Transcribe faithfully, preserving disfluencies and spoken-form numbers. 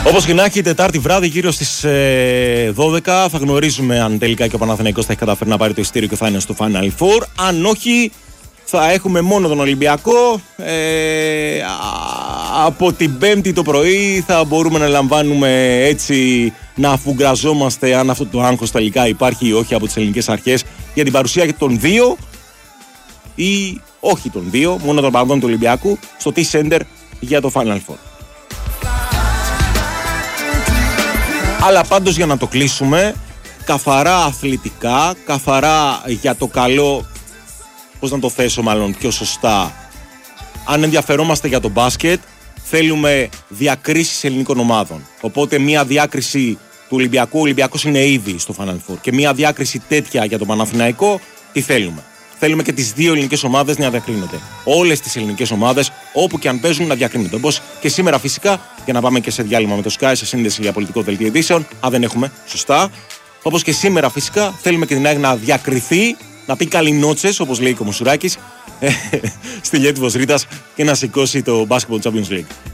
Όπως και να έχει, Τετάρτη βράδυ γύρω στις ε, δώδεκα θα γνωρίζουμε αν τελικά και ο Παναθηναϊκός θα έχει καταφέρει να πάρει το ειστήριο και θα είναι στο Final Four. Αν όχι, θα έχουμε μόνο τον Ολυμπιακό. Ε, από την Πέμπτη το πρωί θα μπορούμε να λαμβάνουμε έτσι, να αφουγκραζόμαστε αν αυτό το άγχος τελικά υπάρχει ή όχι από τις ελληνικές αρχές για την παρουσία των δύο ή όχι των δύο, μόνο των παδών του Ολυμπιακού στο T-Center για το Final Four. Αλλά πάντως, για να το κλείσουμε, καθαρά αθλητικά, καθαρά για το καλό, πώς να το θέσω μάλλον πιο σωστά, αν ενδιαφερόμαστε για το μπάσκετ, θέλουμε διακρίσεις ελληνικών ομάδων. Οπότε μια διάκριση του Ολυμπιακού, ο Ολυμπιακός είναι ήδη στο Final Four, και μια διάκριση τέτοια για τον Παναθηναϊκό, τι θέλουμε? Θέλουμε και τις δύο ελληνικές ομάδες να διακρίνονται. Όλες τις ελληνικές ομάδες, όπου και αν παίζουν, να διακρίνονται. Όπως και σήμερα, φυσικά, για να πάμε και σε διάλειμμα με το Sky, σε σύνδεση για πολιτικό δελτίο ειδήσεων. Αν δεν έχουμε, σωστά. Όπως και σήμερα, φυσικά, θέλουμε και την ΑΕΚ να διακριθεί, να πει καληνότσες, όπως λέει και ο Μουσουράκης, στη Γέτη Βοσρίτας, και να σηκώσει το Basketball Champions League.